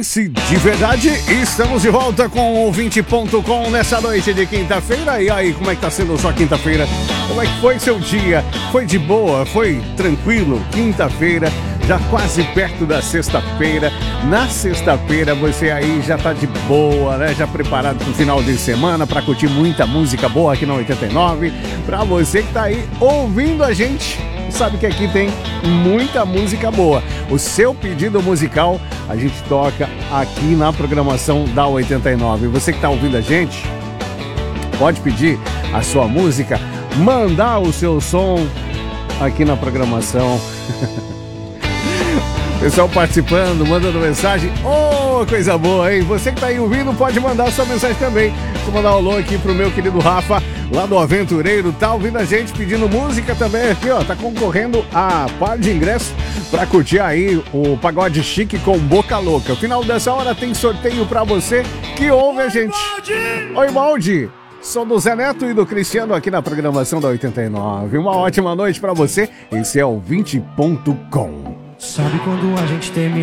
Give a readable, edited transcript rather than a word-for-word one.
Se de verdade, estamos de volta com o 20.com nessa noite de quinta-feira. E aí, como é que tá sendo a sua quinta-feira? Como é que foi seu dia? Foi de boa? Foi tranquilo? Quinta-feira, já quase perto da sexta-feira. Na sexta-feira você aí já tá de boa, né? Já preparado pro final de semana para curtir muita música boa aqui na 89. Pra você que tá aí ouvindo a gente, sabe que aqui tem muita música boa. O seu pedido musical a gente toca aqui na programação da 89. Você que está ouvindo a gente, pode pedir a sua música, mandar o seu som aqui na programação. Pessoal participando, mandando mensagem. Oh, coisa boa, hein? Você que tá aí ouvindo, pode mandar sua mensagem também. Vou mandar um alô aqui pro meu querido Rafa, lá do Aventureiro. Tá ouvindo a gente, pedindo música também aqui, ó. Tá concorrendo a par de ingressos pra curtir aí o Pagode Chique com Boca Louca. No final dessa hora tem sorteio pra você que ouve a gente. Oi, Baldi! Sou do Zé Neto e do Cristiano aqui na programação da 89. Uma ótima noite pra você. Esse é o 20.com. Sabe quando a gente termina?